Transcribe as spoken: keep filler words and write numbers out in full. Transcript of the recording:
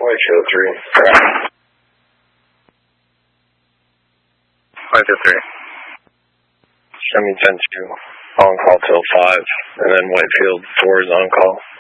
Whitefield three. Whitefield three. Send me ten two. On call till five, and then Whitefield four is on call.